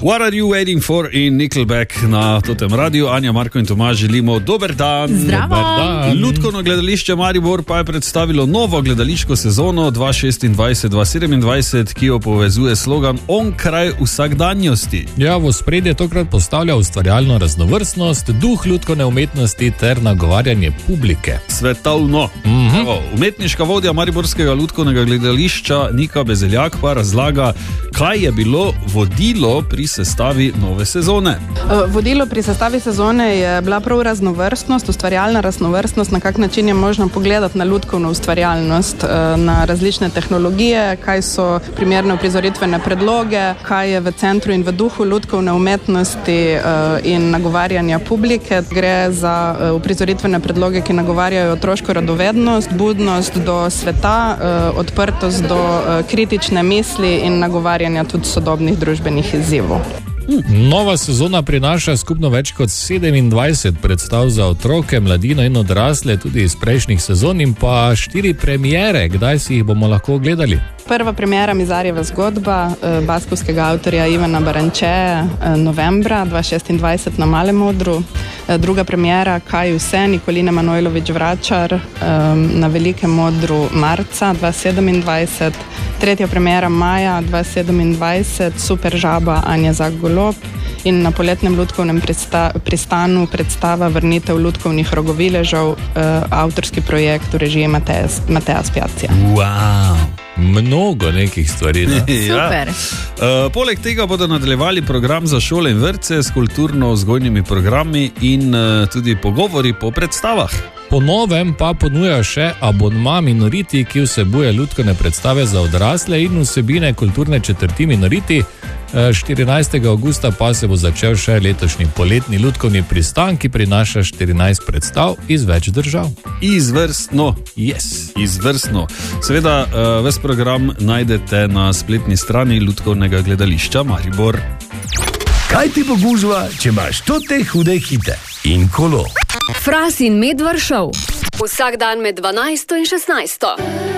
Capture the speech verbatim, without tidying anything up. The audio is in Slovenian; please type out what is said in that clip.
What are you waiting for in Nickelback na totem radiju. Anja, Marko in Tomaž želimo dober dan. Zdravo. Lutkovno gledališče Maribor pa je predstavilo novo gledališko sezono dva tisoč šestindvajset dva tisoč sedemindvajset, ki jo povezuje slogan Onkraj vsakdanjosti. Ja, v ospredje tokrat postavlja ustvarjalno raznovrstnost, duh lutkovne umetnosti ter nagovarjanje publike. Svetovno. Mm-hmm. Evo, umetniška vodja Mariborskega lutkovnega gledališča Nika Bezeljak pa razlaga, kaj je bilo vodilo pri sestavi nove sezone. Vodilo pri sestavi sezone je bila prav raznovrstnost, ustvarjalna raznovrstnost, na kak način je možno pogledati na lutkovno ustvarjalnost, na različne tehnologije, kaj so primerne uprizoritvene predloge, kaj je v centru in v duhu lutkovne umetnosti in nagovarjanja publike. Gre za uprizoritvene predloge, ki nagovarjajo otroško radovednost, budnost do sveta, odprtost do kritične misli in nagovarjanja tudi sodobnih družbenih izzivov. Nova sezona prinaša skupno več kot sedemindvajset predstav za otroke, mladino in odrasle, tudi iz prejšnjih sezon, in pa štiri premiere. Kdaj si jih bomo lahko gledali? Prva premiera Mizarjeva zgodba baskovskega avtorja Ivana Barančeja novembra dva tisoč šestindvajset na Malem odru. Druga premiera Kaj vse, Nikoline Manojlović Vračar na Velikem odru marca dva tisoč sedemindvajset. Tretja premiera maja dva tisoč sedemindvajset Super žaba Anja Zak-Golob. In na poletnem lutkovnem prista, pristanu predstava Vrnitev lutkovnih rogoviležev, avtorski projekt v režiji Mateja, Mateja Spjacija. Wow. Mnogo nekih stvari. Ne? Super. Ja. Uh, poleg tega bodo nadaljevali program za šole in vrtce s kulturno-vzgojnimi programi in uh, tudi pogovori po predstavah. Po novem pa ponuja še abonma Minoriti, ki vsebuje lutkovne predstave za odrasle in vsebine kulturne četrti Minoriti. štirinajstega avgusta pa se bo začel še letošnji poletni lutkovni pristan, ki prinaša štirinajst predstav iz več držav. Izvrstno. Yes. Izvrstno. Seveda, uh, ves program najdete na spletni strani Lutkovnega gledališča Maribor. Kaj ti bo gužva, če imaš tote hude hite in kolo? Fras in Medvard Show. Vsak dan med dvanajsto in šestnajsto.